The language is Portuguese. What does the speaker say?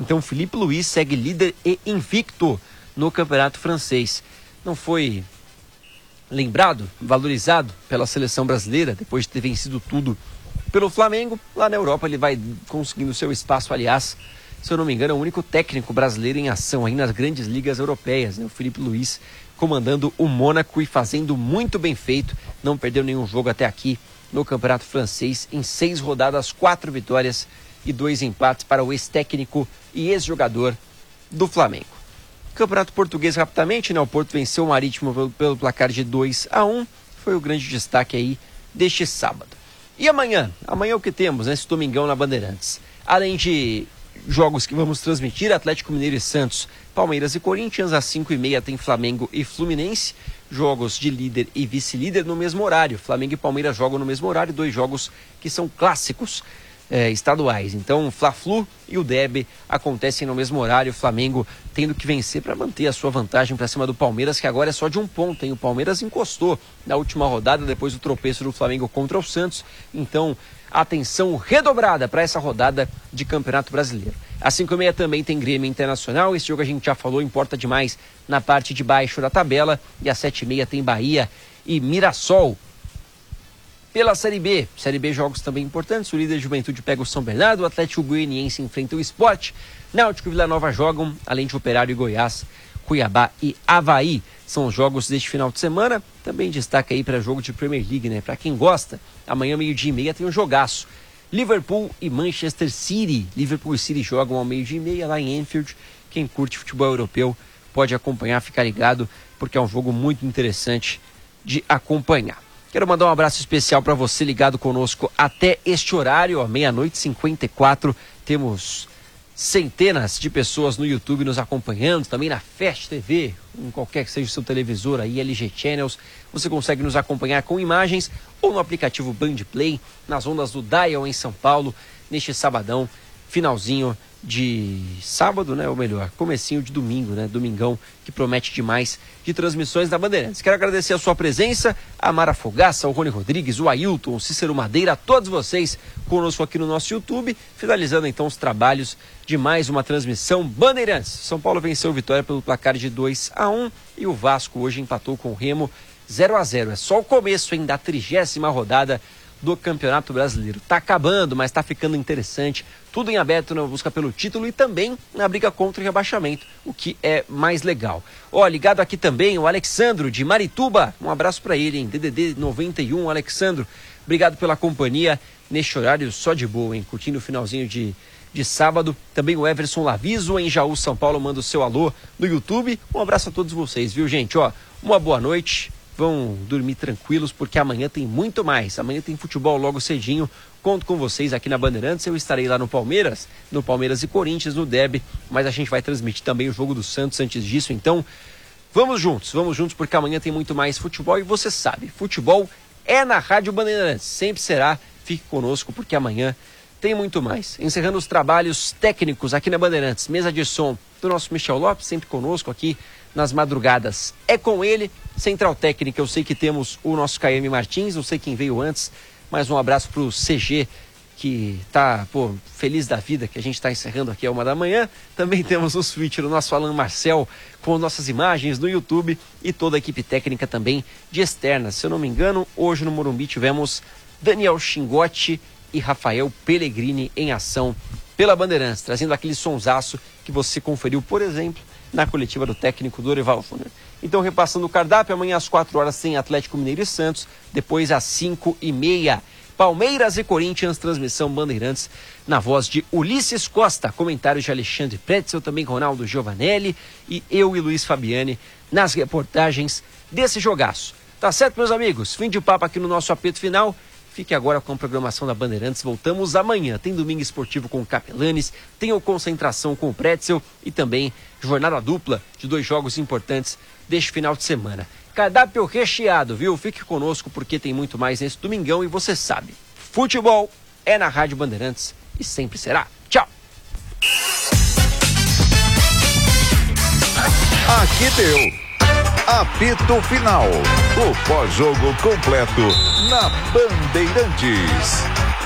Então Filipe Luís segue líder e invicto no campeonato francês. Não foi lembrado, valorizado pela seleção brasileira, depois de ter vencido tudo pelo Flamengo. Lá na Europa ele vai conseguindo seu espaço, aliás, se eu não me engano, é o único técnico brasileiro em ação aí nas grandes ligas europeias, né? O Filipe Luís comandando o Mônaco e fazendo muito bem feito, não perdeu nenhum jogo até aqui no campeonato francês, em 6 rodadas, 4 vitórias e 2 empates para o ex-técnico e ex-jogador do Flamengo. Campeonato português rapidamente, né? O Porto venceu o Marítimo pelo placar de 2-1, foi o grande destaque aí deste sábado. E amanhã? Amanhã o que temos nesse domingão na Bandeirantes? Além de jogos que vamos transmitir, Atlético Mineiro e Santos, Palmeiras e Corinthians, às 5h30 tem Flamengo e Fluminense, jogos de líder e vice-líder no mesmo horário. Flamengo e Palmeiras jogam no mesmo horário, 2 jogos que são clássicos estaduais. Então, Fla-Flu e o Derby acontecem no mesmo horário, Flamengo tendo que vencer para manter a sua vantagem para cima do Palmeiras, que agora é só de 1 ponto, hein? O Palmeiras encostou na última rodada, depois do tropeço do Flamengo contra o Santos. Então, atenção redobrada para essa rodada de Campeonato Brasileiro. Às 5h30 também tem Grêmio Internacional, esse jogo a gente já falou, importa demais na parte de baixo da tabela. E às 7h30 tem Bahia e Mirassol. Pela Série B jogos também importantes, o líder Juventude pega o São Bernardo, o Atlético Goianiense enfrenta o Sport, Náutico e Vila Nova jogam, além de Operário e Goiás, Cuiabá e Avaí. São os jogos deste final de semana. Também destaca aí para jogo de Premier League, né? Para quem gosta, amanhã 12h30 tem um jogaço. Liverpool e Manchester City. Liverpool e City jogam ao 12h30 lá em Anfield. Quem curte futebol europeu pode acompanhar, ficar ligado, porque é um jogo muito interessante de acompanhar. Quero mandar um abraço especial para você ligado conosco até este horário, 00:54. Temos centenas de pessoas no YouTube nos acompanhando, também na Fast TV, em qualquer que seja o seu televisor aí, LG Channels. Você consegue nos acompanhar com imagens ou no aplicativo Band Play, nas ondas do Dial em São Paulo, neste sabadão, finalzinho de sábado, né? Ou melhor, comecinho de domingo, né? Domingão que promete demais de transmissões da Bandeirantes. Quero agradecer a sua presença, a Mara Fogaça, o Rony Rodrigues, o Ailton, o Cícero Madeira, a todos vocês conosco aqui no nosso YouTube, finalizando então os trabalhos de mais uma transmissão Bandeirantes. São Paulo venceu Vitória pelo placar de 2-1 e o Vasco hoje empatou com o Remo 0-0. É só o começo, hein, da 30ª rodada do Campeonato Brasileiro. Tá acabando, mas tá ficando interessante. Tudo em aberto na busca pelo título e também na briga contra o rebaixamento, o que é mais legal. Ó, ligado aqui também o Alexandro de Marituba. Um abraço para ele, hein? DDD 91, Alexandro. Obrigado pela companhia neste horário só de boa, hein? Curtindo o finalzinho de sábado. Também o Everson Laviso em Jaú, São Paulo, manda o seu alô no YouTube. Um abraço a todos vocês, viu, gente? Ó, uma boa noite. Vão dormir tranquilos, porque amanhã tem muito mais. Amanhã tem futebol logo cedinho. Conto com vocês aqui na Bandeirantes. Eu estarei lá no Palmeiras e Corinthians, no Derby. Mas a gente vai transmitir também o jogo do Santos antes disso. Então, vamos juntos, porque amanhã tem muito mais futebol. E você sabe, futebol é na Rádio Bandeirantes. Sempre será. Fique conosco, porque amanhã tem muito mais. Encerrando os trabalhos técnicos aqui na Bandeirantes. Mesa de som do nosso Michel Lopes, sempre conosco aqui nas madrugadas. É com ele, Central Técnica. Eu sei que temos o nosso KM Martins, não sei quem veio antes, mas um abraço pro CG, que tá, feliz da vida, que a gente tá encerrando aqui a 1h. Também temos o switch do nosso Alan Marcel, com nossas imagens no YouTube, e toda a equipe técnica também de externas. Se eu não me engano, hoje no Morumbi tivemos Daniel Chingotti e Rafael Pellegrini em ação pela Bandeirantes, trazendo aquele sonsaço que você conferiu, por exemplo, na coletiva do técnico Dorival Júnior. Então, repassando o cardápio, amanhã às 4h tem Atlético Mineiro e Santos, depois às 5h30, Palmeiras e Corinthians, transmissão Bandeirantes, na voz de Ulisses Costa, comentários de Alexandre Pretzel, também Ronaldo Giovanelli e eu e Luiz Fabiani nas reportagens desse jogaço. Tá certo, meus amigos? Fim de papo aqui no nosso apito final. Fique agora com a programação da Bandeirantes. Voltamos amanhã. Tem Domingo Esportivo com o Capelanes, tem o Concentração com o Pretzel e também jornada dupla de 2 jogos importantes deste final de semana. Cardápio recheado, viu? Fique conosco porque tem muito mais nesse domingão e você sabe, futebol é na Rádio Bandeirantes e sempre será. Tchau! Aqui deu. Apito Final. O pós-jogo completo na Bandeirantes.